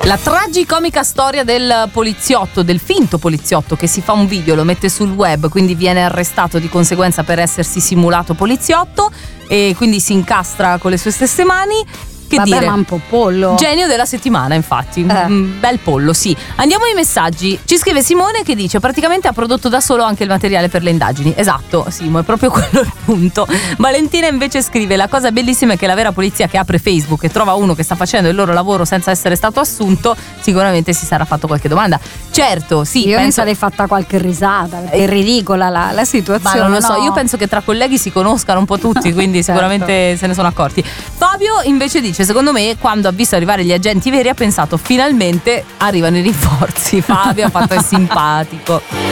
La tragicomica storia del poliziotto, del finto poliziotto che si fa un video, lo mette sul web, quindi viene arrestato di conseguenza per essersi simulato poliziotto e quindi si incastra con le sue stesse mani. Che Vabbè, dire? ma un po' pollo. Genio della settimana, infatti. Bel pollo, sì. Andiamo ai messaggi. Ci scrive Simone che dice: praticamente ha prodotto da solo anche il materiale per le indagini. Esatto, Simo, è proprio quello il punto. Valentina invece scrive: la cosa bellissima è che la vera polizia che apre Facebook e trova uno che sta facendo il loro lavoro senza essere stato assunto, sicuramente si sarà fatto qualche domanda. Certo, sì. Io ne sarei fatta qualche risata, perché è ridicola la situazione. Ma non lo so, no? io penso che tra colleghi si conoscano un po' tutti, quindi Certo. sicuramente se ne sono accorti. Fabio invece dice: secondo me quando ha visto arrivare gli agenti veri ha pensato finalmente arrivano i rinforzi. Fabio ha fatto il simpatico.